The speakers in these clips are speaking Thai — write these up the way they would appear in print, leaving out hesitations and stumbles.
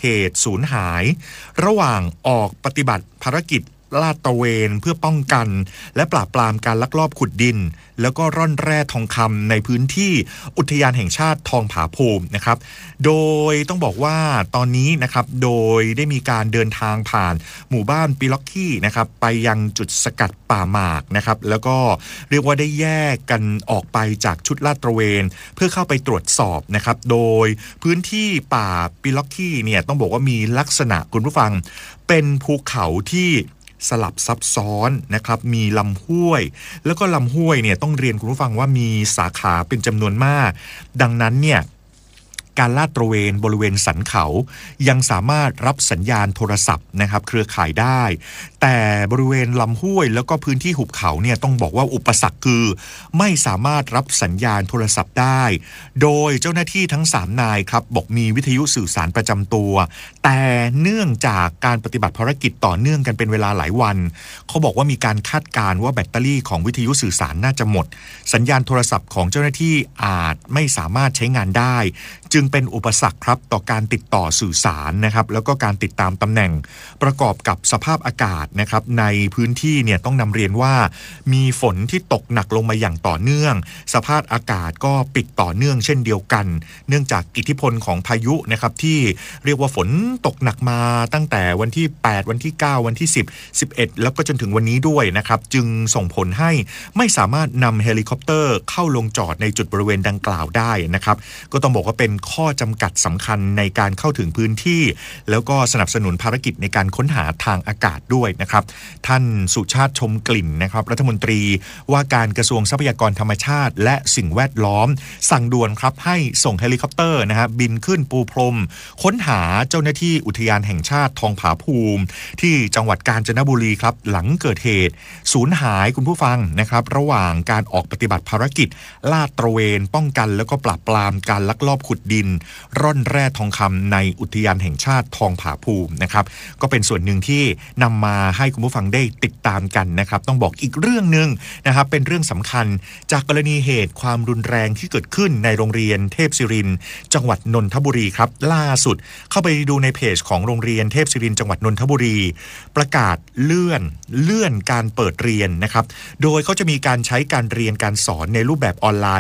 เหตุสูญหายระหว่างออกปฏิบัติภารกิจลาดตระเวนเพื่อป้องกันและปราบปรามการลักลอบขุดดินแล้วก็ร่อนแร่ทองคำในพื้นที่อุทยานแห่งชาติทองผาภูมินะครับโดยต้องบอกว่าตอนนี้นะครับโดยได้มีการเดินทางผ่านหมู่บ้านปิล็อกกี้นะครับไปยังจุดสกัดป่าหมากนะครับแล้วก็เรียกว่าได้แยกกันออกไปจากชุดลาดตระเวนเพื่อเข้าไปตรวจสอบนะครับโดยพื้นที่ป่าปิล็อกกี้เนี่ยต้องบอกว่ามีลักษณะคุณผู้ฟังเป็นภูเขาที่สลับซับซ้อนนะครับมีลำห้วยแล้วก็ลำห้วยเนี่ยต้องเรียนคุณผู้ฟังว่ามีสาขาเป็นจำนวนมากดังนั้นเนี่ยการลาดตระเวนบริเวณสันเขายังสามารถรับสัญญาณโทรศัพท์นะครับเครือข่ายได้แต่บริเวณลำห้วยแล้วก็พื้นที่หุบเขาเนี่ยต้องบอกว่าอุปสรรคคือไม่สามารถรับสัญญาณโทรศัพท์ได้โดยเจ้าหน้าที่ทั้ง3นายครับบอกมีวิทยุสื่อสารประจำตัวแต่เนื่องจากการปฏิบัติภารกิจต่อเนื่องกันเป็นเวลาหลายวันเขาบอกว่ามีการคาดการณ์ว่าแบตเตอรี่ของวิทยุสื่อสารน่าจะหมดสัญญาณโทรศัพท์ของเจ้าหน้าที่อาจไม่สามารถใช้งานได้จึงเป็นอุปสรรคครับต่อการติดต่อสื่อสารนะครับแล้วก็การติดตามตำแหน่งประกอบกับสภาพอากาศนะครับในพื้นที่เนี่ยต้องนำเรียนว่ามีฝนที่ตกหนักลงมาอย่างต่อเนื่องสภาพอากาศก็ปิดต่อเนื่องเช่นเดียวกันเนื่องจากอิทธิพลของพายุนะครับที่เรียกว่าฝนตกหนักมาตั้งแต่วันที่8วันที่9วันที่10 11แล้วก็จนถึงวันนี้ด้วยนะครับจึงส่งผลให้ไม่สามารถนำเฮลิคอปเตอร์เข้าลงจอดในจุดบริเวณดังกล่าวได้นะครับก็ต้องบอกว่าเป็นข้อจำกัดสำคัญในการเข้าถึงพื้นที่แล้วก็สนับสนุนภารกิจในการค้นหาทางอากาศด้วยนะครับท่านสุชาติชมกลิ่นนะครับรัฐมนตรีว่าการกระทรวงทรัพยากรธรรมชาติและสิ่งแวดล้อมสั่งด่วนครับให้ส่งเฮลิคอปเตอร์นะฮะบินขึ้นปูพรมค้นหาเจ้าหน้าที่อุทยานแห่งชาติทองผาภูมิที่จังหวัดกาญจนบุรีครับหลังเกิดเหตุสูญหายคุณผู้ฟังนะครับระหว่างการออกปฏิบัติภารกิจลาดตระเวนป้องกันแล้วก็ปราบปรามการลักลอบขุดดินร่อนแร่ทองคำในอุทยานแห่งชาติทองผาภูมินะครับก็เป็นส่วนหนึ่งที่นำมาให้คุณผู้ฟังได้ติดตามกันนะครับต้องบอกอีกเรื่องนึงนะครับเป็นเรื่องสำคัญจากกรณีเหตุความรุนแรงที่เกิดขึ้นในโรงเรียนเทพศิรินทร์จังหวัดนนทบุรีครับล่าสุดเข้าไปดูในเพจของโรงเรียนเทพศิรินทร์จังหวัดนนทบุรีประกาศเลื่อนการเปิดเรียนนะครับโดยเขาจะมีการใช้การเรียนการสอนในรูปแบบออนไลน์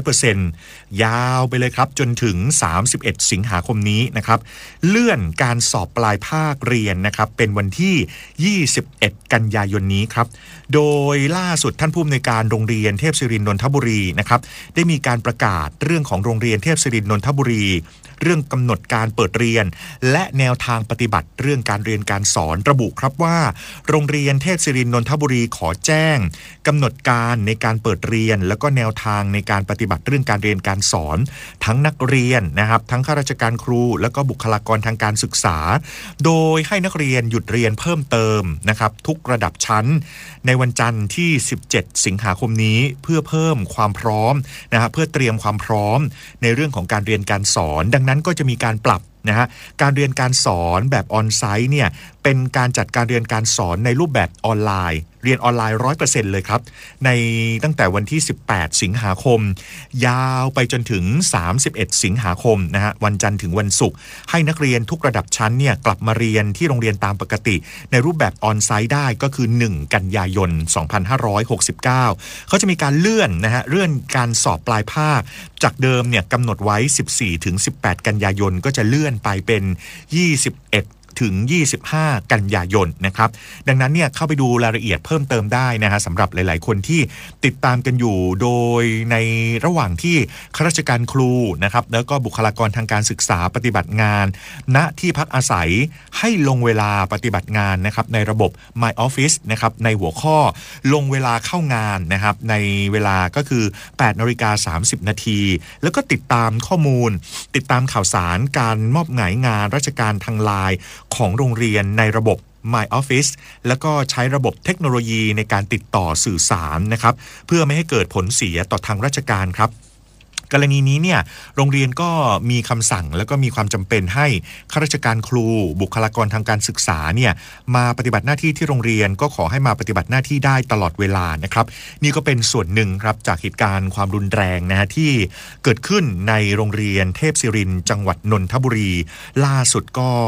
100% ยาวไปเลยครับจนถึง31สิงหาคมนี้นะครับเลื่อนการสอบปลายภาคเรียนนะครับเป็นวันที่21กันยายนนี้ครับโดยล่าสุดท่านผู้อำนวยการโรงเรียนเทพศิรินทร์นนทบุรีนะครับได้มีการประกาศเรื่องของโรงเรียนเทพศิรินทร์นนทบุรีเรื่องกำหนดการเปิดเรียนและแนวทางปฏิบัติเรื่องการเรียนการสอนระบุครับว่าโรงเรียนเทพศิรินทร์นนทบุรีขอแจ้งกำหนดการในการเปิดเรียนแล้วก็แนวทางในการปฏิบัติเรื่องการเรียนการสอนทั้งนักเรียนนะครับทั้งข้าราชการครูแล้วก็บุคลากรทางการศึกษาโดยให้นักเรียนหยุดเรียนเพิ่มเติมนะครับทุกระดับชั้นในวันจันทร์ที่17สิงหาคมนี้เพื่อเพิ่มความพร้อมนะครับเพื่อเตรียมความพร้อมในเรื่องของการเรียนการสอนดังนั้นก็จะมีการปรับนะฮะการเรียนการสอนแบบออนไซต์เนี่ยเป็นการจัดการเรียนการสอนในรูปแบบออนไลน์เรียนออนไลน์ 100% เลยครับในตั้งแต่วันที่18สิงหาคมยาวไปจนถึง31สิงหาคมนะฮะวันจันทร์ถึงวันศุกร์ให้นักเรียนทุกระดับชั้นเนี่ยกลับมาเรียนที่โรงเรียนตามปกติในรูปแบบออนไซต์ได้ก็คือ1กันยายน2569เขาจะมีการเลื่อนนะฮะเลื่อนการสอบปลายภาคจากเดิมเนี่ยกำหนดไว้14ถึง18กันยายนก็จะเลื่อนไปเป็น21ถึง25กันยายนนะครับดังนั้นเนี่ยเข้าไปดูรายละเอียดเพิ่มเติมได้นะฮะสำหรับหลายๆคนที่ติดตามกันอยู่โดยในระหว่างที่ข้าราชการครูนะครับแล้วก็บุคลากรทางการศึกษาปฏิบัติงานณที่พักอาศัยให้ลงเวลาปฏิบัติงานนะครับในระบบ My Office นะครับในหัวข้อลงเวลาเข้างานนะครับในเวลาก็คือ 8:30 น.แล้วก็ติดตามข้อมูลติดตามข่าวสารการมอบหมายงานราชการทางไลน์ของโรงเรียนในระบบ My Office แล้วก็ใช้ระบบเทคโนโลยีในการติดต่อสื่อสารนะครับเพื่อไม่ให้เกิดผลเสียต่อทางราชการครับกรณีนี้เนี่ยโรงเรียนก็มีคำสั่งแล้วก็มีความจำเป็นให้ข้าราชการครูบุคลากรทางการศึกษาเนี่ยมาปฏิบัติหน้าที่ที่โรงเรียนก็ขอให้มาปฏิบัติหน้าที่ได้ตลอดเวลานะครับนี่ก็เป็นส่วนหนึ่งครับจากเหตุการณ์ความรุนแรงนะฮะที่เกิดขึ้นในโรงเรียนเทพศิรินทร์จังหวัดนนทบุรีล่าสุดก็